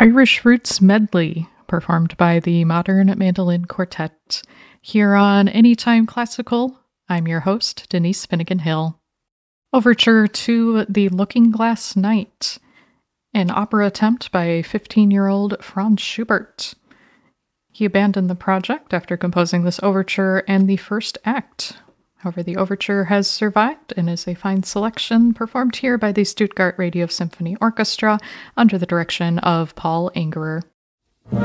Irish Roots Medley, performed by the Modern Mandolin Quartet. Here on Anytime Classical, I'm your host, Denise Finnegan Hill. Overture to The Looking Glass Night, an opera attempt by 15-year-old Franz Schubert. He abandoned the project after composing this overture and the first act. However, the overture has survived and is a fine selection performed here by the Stuttgart Radio Symphony Orchestra under the direction of Paul Angerer.